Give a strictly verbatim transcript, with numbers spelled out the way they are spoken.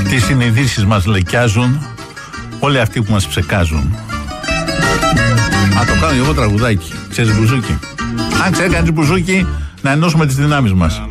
τις συνειδήσεις μας λεκιάζουν όλοι αυτοί που μας ψεκάζουν. Α, το κάνω εγώ τραγουδάκι. Ξέρεις μπουζούκι? Αν ξέρει κανείς μπουζούκι, να ενώσουμε τις δυνάμεις μας.